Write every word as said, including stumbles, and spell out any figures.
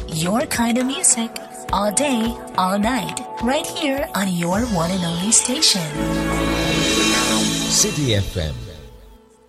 your kind of music, all day, all night, right here on your one and only station. City F M